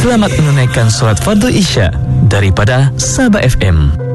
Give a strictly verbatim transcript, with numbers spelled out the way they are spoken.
Selamat menunaikan solat fardu Isya daripada Sabah F M.